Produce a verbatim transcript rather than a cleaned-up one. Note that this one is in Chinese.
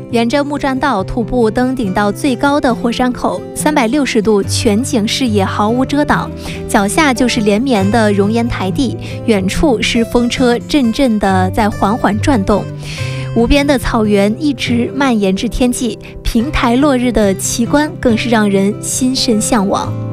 沿着木栈道徒步登顶到最高的火山口，三百六十度全景视野毫无遮挡，脚下就是连绵的熔岩台地，远处是风车阵阵的在缓缓转动，无边的草原一直蔓延至天际，平台落日的奇观更是让人心生向往。